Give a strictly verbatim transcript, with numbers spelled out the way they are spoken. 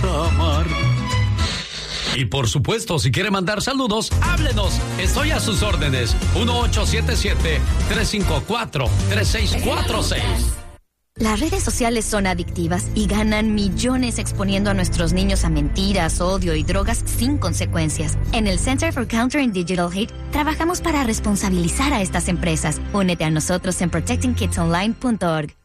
a amar. Y por supuesto, si quiere mandar saludos, háblenos. Estoy a sus órdenes. uno ocho siete siete, tres cinco cuatro, tres seis cuatro seis. Las redes sociales son adictivas y ganan millones exponiendo a nuestros niños a mentiras, odio y drogas sin consecuencias. En el Center for Countering Digital Hate trabajamos para responsabilizar a estas empresas. Únete a nosotros en protecting kids online punto org.